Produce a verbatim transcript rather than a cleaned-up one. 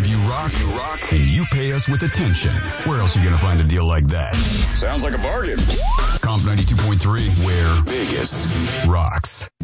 you rock, you rock, and you pay us with attention. Where else are you going to find a deal like that? Sounds like a bargain. Comp ninety-two point three, where Vegas rocks.